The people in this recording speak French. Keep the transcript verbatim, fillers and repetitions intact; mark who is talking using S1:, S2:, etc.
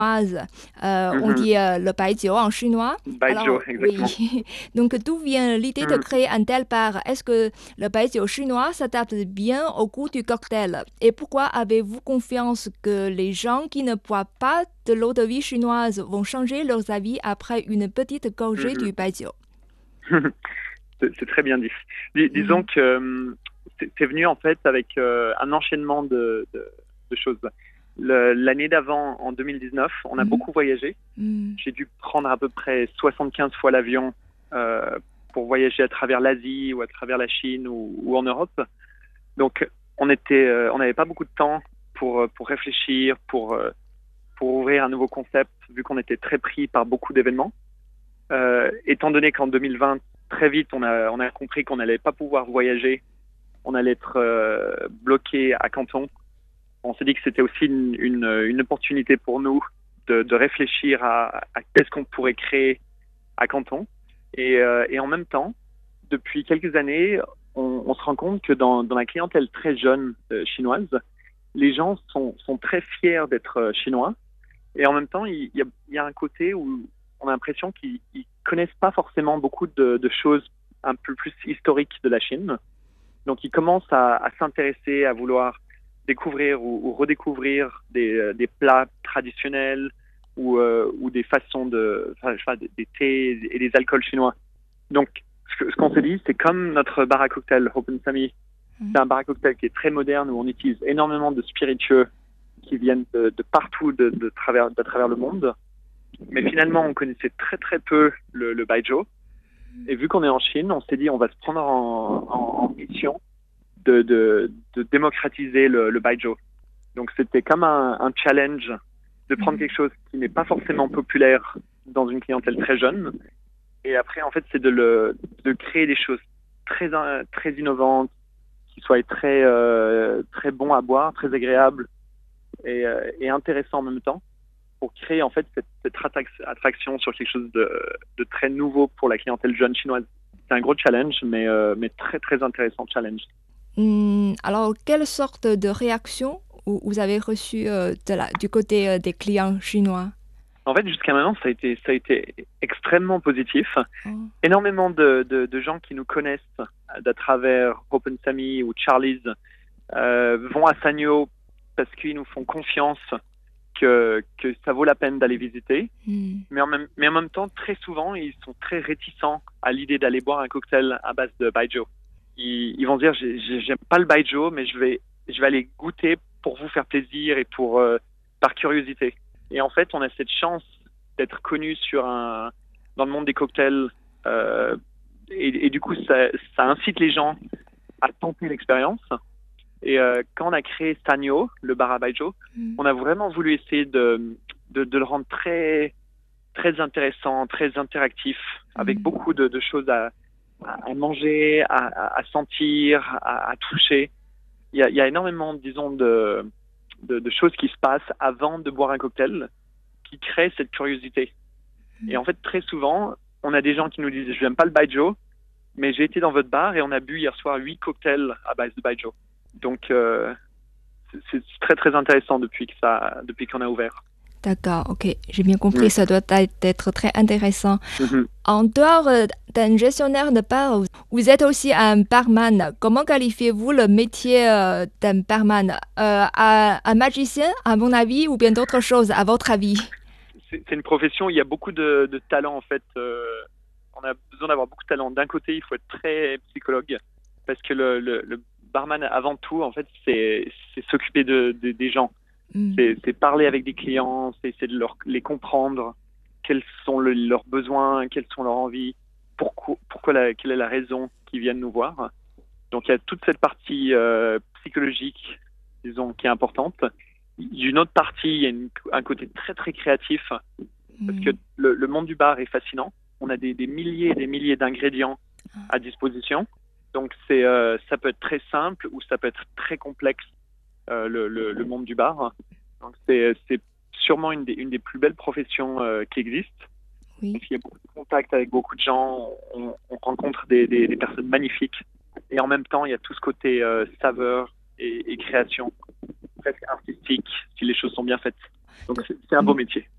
S1: Euh, on
S2: Mhm.
S1: dit euh, le baijiu en chinois.
S2: Baijiu,
S1: Alors,
S2: exactement.
S1: oui. Donc, d'où vient l'idée de
S2: Mhm.
S1: créer un tel bar? Est-ce que le baijiu chinois s'adapte bien au goût du cocktail? Et pourquoi avez-vous confiance que les gens qui ne boivent pas de l'eau de vie chinoise vont changer leurs avis après une petite gorgée du
S2: Mhm.
S1: baijiu?
S2: C'est c'est très bien dit. Dis- disons
S1: Mhm.
S2: que euh, c'est c'est venu en fait avec euh, un enchaînement de, de- de choses. Le- L'année d'avant, en deux mille dix-neuf, on a
S1: Mhm.
S2: beaucoup voyagé.
S1: Mhm.
S2: J'ai dû prendre à peu près soixante-quinze fois l'avion euh, pour voyager à travers l'Asie ou à travers la Chine ou, ou en Europe. Donc, on était, euh, on n'avait pas beaucoup de temps pour, euh, pour réfléchir, pour, euh, pour ouvrir un nouveau concept, vu qu'on était très pris par beaucoup d'événements. Euh, étant donné qu'en deux mille vingt, très vite, on a, on a compris qu'on n'allait pas pouvoir voyager, on allait être euh, bloqué à Canton. On s'est dit que c'était aussi une, une, une opportunité pour nous de, de réfléchir à, à qu'est-ce qu'on pourrait créer à Canton. Et, euh, et en même temps, depuis quelques années, on, on se rend compte que dans, dans la clientèle très jeune euh, chinoise, les gens sont, sont très fiers d'être euh, chinois. Et en même temps, il, il, y a, il y a un côté où on a l'impression qu'ils ne connaissent pas forcément beaucoup de, de choses un peu plus historiques de la Chine. Donc, ils commencent à, à s'intéresser, à vouloir découvrir ou, ou redécouvrir des, euh, des plats traditionnels ou, euh, ou des façons de, enfin, je sais pas, des, des thés et des alcools chinois. Donc, ce, que- ce qu'on s'est dit, c'est comme notre bar à cocktail Open Sami,
S1: Mhm.
S2: c'est un bar à cocktail qui est très moderne où on utilise énormément de spiritueux qui viennent de, de partout de, de, travers, de travers le monde. Mais finalement, on connaissait très très peu le, le baijiu. Et vu qu'on est en Chine, on s'est dit on va se prendre en, en, en mission de, de, de démocratiser le, le baijiu. Donc c'était comme un, un challenge de prendre
S1: Mhm.
S2: quelque chose qui n'est pas forcément populaire dans une clientèle très jeune. Et après, en fait, c'est de, le, de créer des choses très, très innovantes, qui soient très, euh, très bons à boire, très agréables et, euh, et intéressants en même temps, pour créer en fait cette, cette attraction sur quelque chose de, de très nouveau pour la clientèle jeune chinoise. C'est un gros challenge, mais, euh, mais très très intéressant challenge.
S1: Hmm, alors, quelle sorte de réaction vous vous avez reçue euh, de la, du côté euh, des clients chinois?
S2: En fait, jusqu'à maintenant, ça a été, ça a été extrêmement positif.
S1: Oh.
S2: Énormément de, de, de gens qui nous connaissent à travers Open Sami ou Charlie's euh, vont à Sanyo parce qu'ils nous font confiance que, que ça vaut la peine d'aller visiter.
S1: Hmm.
S2: Mais en, même, mais en même temps, très souvent, ils sont très réticents à l'idée d'aller boire un cocktail à base de baijiu. Ils, ils vont dire, j'ai- j'ai- j'aime pas le baijiu, mais je vais, je vais aller goûter pour vous faire plaisir et pour euh, par curiosité. Et en fait, on a cette chance d'être connu sur un, dans le monde des cocktails. Euh, et, et du coup, ça, ça incite les gens à tenter l'expérience. Et euh, quand on a créé Sanyo, le bar à baijiu,
S1: Hmm.
S2: on a vraiment voulu essayer de, de, de le rendre très très intéressant, très interactif, avec
S1: Hmm.
S2: beaucoup de, de choses à, à manger, à, à, à sentir, à, à toucher. Il y, a, il y a énormément, disons, de, de, de choses qui se passent avant de boire un cocktail qui créent cette curiosité. Et en fait, très souvent, on a des gens qui nous disent, je n'aime pas le baijiu, mais j'ai été dans votre bar et on a bu hier soir huit cocktails à base de baijiu. Donc, euh, c'est c'est très très intéressant depuis que ça, depuis qu'on a ouvert.
S1: D'accord, ok, j'ai bien compris,
S2: Mm.
S1: ça doit être très intéressant.
S2: Mhm.
S1: En dehors euh, d'un gestionnaire de bar, vous êtes aussi un barman. Comment qualifiez-vous le métier euh, d'un barman? Euh, un, un magicien, à mon avis, ou bien d'autres choses, à votre avis?
S2: C'est c'est une profession où il y a beaucoup de, de talent en fait. Euh, on a besoin d'avoir beaucoup de talent. D'un côté, il faut être très psychologue parce que le, le, le barman, avant tout, en fait, c'est c'est s'occuper de, de- des gens.
S1: Hmm.
S2: C'est c'est parler avec des clients, c'est essayer de leur, les comprendre, quels sont le- leurs besoins, quelles sont leurs envies, pourquoi, pourquoi la, quelle est la raison qu'ils viennent nous voir. Donc il y a toute cette partie euh, psychologique, disons, qui est importante. D'une autre partie, il y a une- un côté très très créatif parce que
S1: Hmm.
S2: le, le monde du bar est fascinant. On a des, des milliers et des milliers d'ingrédients à disposition. Donc c'est, euh, ça peut être très simple ou ça peut être très complexe, euh, le, le, le monde du bar. Donc c'est, c'est sûrement une des, une des plus belles professions euh, qui existent.
S1: Oui.
S2: Parce qu'il y a beaucoup de contacts avec beaucoup de gens, on, on rencontre des, des, des personnes magnifiques. Et en même temps, il y a tout ce côté euh, saveur et, et création, presque artistique, si les choses sont bien faites. Donc c'est c'est un beau
S1: Hmm.
S2: métier.